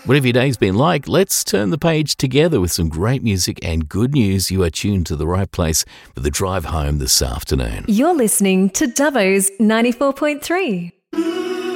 Whatever your day's been like, let's turn the page together with some great music and good news. You are tuned to the right place for the drive home this afternoon. You're listening to Dubbo's 94.3.